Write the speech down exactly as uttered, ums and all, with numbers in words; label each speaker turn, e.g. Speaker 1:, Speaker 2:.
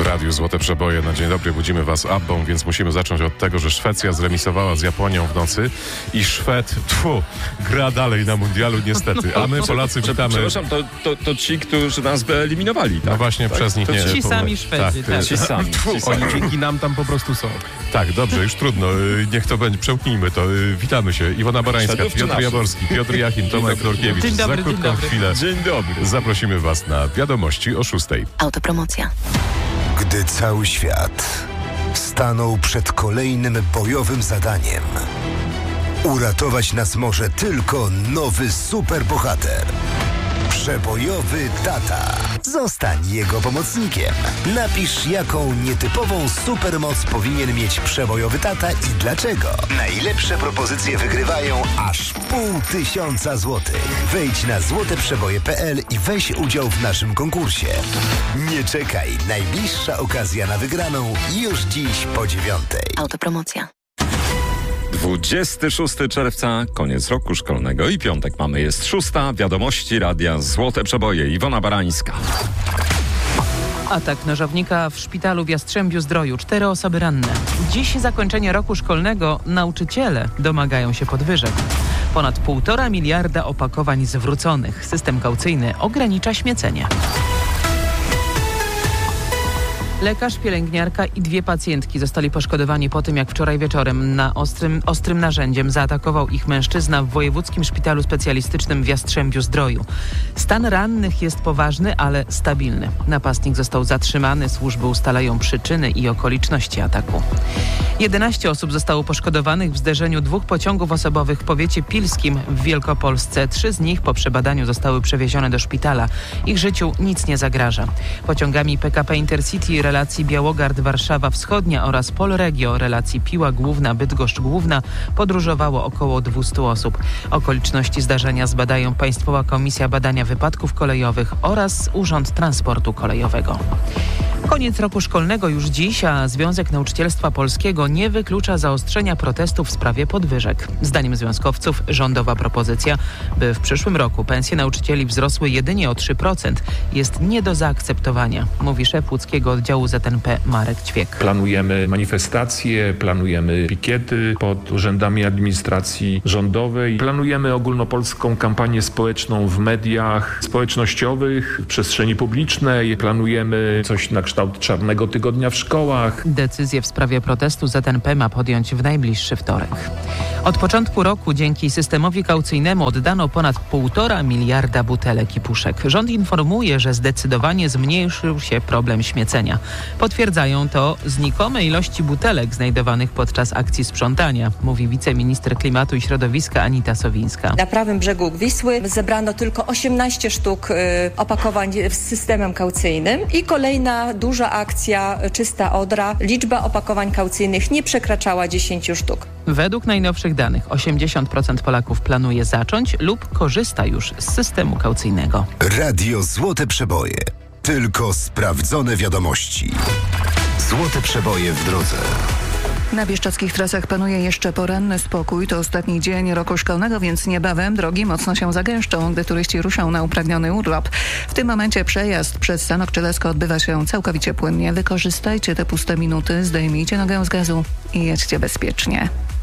Speaker 1: W Radiu Złote Przeboje na dzień dobry budzimy was Abbą, więc musimy zacząć od tego, że Szwecja zremisowała z Japonią w nocy i Szwed, tfu, gra dalej na mundialu niestety, a my Polacy witamy...
Speaker 2: Przepraszam, to, to, to ci, którzy nas wyeliminowali, tak?
Speaker 1: No właśnie, tak? Przez nich
Speaker 2: to
Speaker 1: nie...
Speaker 3: Ci sami Szwedzi,
Speaker 1: tak.
Speaker 3: tak.
Speaker 2: Ci sami.
Speaker 1: Tfu,
Speaker 2: Ci sami.
Speaker 4: Oni dzięki nam tam po prostu są.
Speaker 1: Tak, dobrze, już trudno, niech to będzie, przełknijmy to. Witamy się, Iwona Barańska,
Speaker 2: Szwedów czy
Speaker 1: Piotr
Speaker 2: naszych?
Speaker 1: Jaworski, Piotr Jachim, Tomek Norkiewicz.
Speaker 3: Dzień dobry,
Speaker 1: Za
Speaker 3: dzień
Speaker 1: krótką
Speaker 3: dobry.
Speaker 1: chwilę
Speaker 2: Dzień dobry.
Speaker 1: zaprosimy was na wiadomości o szóstej.
Speaker 5: Autopromocja.
Speaker 6: Gdy cały świat stanął przed kolejnym bojowym zadaniem, uratować nas może tylko nowy superbohater. Przebojowy tata. Zostań jego pomocnikiem. Napisz, jaką nietypową supermoc powinien mieć przebojowy tata i dlaczego. Najlepsze propozycje wygrywają aż pół tysiąca złotych. Wejdź na złote przeboje kropka p l i weź udział w naszym konkursie. Nie czekaj, najbliższa okazja na wygraną już dziś po dziewiątej.
Speaker 5: Autopromocja.
Speaker 2: dwudziestego szóstego czerwca, koniec roku szkolnego i piątek mamy, jest szósta. Wiadomości Radia Złote Przeboje. Iwona Barańska.
Speaker 3: Atak nożownika w szpitalu w Jastrzębiu-Zdroju. Cztery osoby ranne. Dziś zakończenie roku szkolnego. Nauczyciele domagają się podwyżek. Ponad półtora miliarda opakowań zwróconych. System kaucyjny ogranicza śmiecenie. Lekarz, pielęgniarka i dwie pacjentki zostali poszkodowani po tym, jak wczoraj wieczorem na ostrym, ostrym narzędziem zaatakował ich mężczyzna w Wojewódzkim Szpitalu Specjalistycznym w Jastrzębiu-Zdroju. Stan rannych jest poważny, ale stabilny. Napastnik został zatrzymany, służby ustalają przyczyny i okoliczności ataku. jedenaście osób zostało poszkodowanych w zderzeniu dwóch pociągów osobowych w powiecie pilskim w Wielkopolsce. Trzy z nich po przebadaniu zostały przewiezione do szpitala. Ich życiu nic nie zagraża. Pociągami P K P Intercity relacji Białogard-Warszawa Wschodnia oraz Polregio relacji Piła Główna-Bydgoszcz Główna podróżowało około dwieście osób. Okoliczności zdarzenia zbadają Państwowa Komisja Badania Wypadków Kolejowych oraz Urząd Transportu Kolejowego. Koniec roku szkolnego już dziś, a Związek Nauczycielstwa Polskiego nie wyklucza zaostrzenia protestów w sprawie podwyżek. Zdaniem związkowców rządowa propozycja, by w przyszłym roku pensje nauczycieli wzrosły jedynie o trzy procent, jest nie do zaakceptowania, mówi szef łódzkiego oddziału Z N P Marek Ćwiek.
Speaker 7: Planujemy manifestacje, planujemy pikiety pod urzędami administracji rządowej. Planujemy ogólnopolską kampanię społeczną w mediach społecznościowych, w przestrzeni publicznej. Planujemy coś na kształt czarnego tygodnia w szkołach.
Speaker 3: Decyzję w sprawie protestu Z N P ma podjąć w najbliższy wtorek. Od początku roku dzięki systemowi kaucyjnemu oddano ponad półtora miliarda butelek i puszek. Rząd informuje, że zdecydowanie zmniejszył się problem śmiecenia. Potwierdzają to znikome ilości butelek znajdowanych podczas akcji sprzątania, mówi wiceminister klimatu i środowiska Anita Sowińska.
Speaker 8: Na prawym brzegu Wisły zebrano tylko osiemnaście sztuk y, opakowań z systemem kaucyjnym i kolejna duża akcja Czysta Odra. Liczba opakowań kaucyjnych nie przekraczała dziesięć sztuk.
Speaker 3: Według najnowszych danych osiemdziesiąt procent Polaków planuje zacząć lub korzysta już z systemu kaucyjnego.
Speaker 6: Radio Złote Przeboje. Tylko sprawdzone wiadomości. Złote Przeboje w drodze.
Speaker 9: Na bieszczadzkich trasach panuje jeszcze poranny spokój. To ostatni dzień roku szkolnego, więc niebawem drogi mocno się zagęszczą, gdy turyści ruszą na upragniony urlop. W tym momencie przejazd przez Sanok czy Lesko odbywa się całkowicie płynnie. Wykorzystajcie te puste minuty, zdejmijcie nogę z gazu i jedźcie bezpiecznie.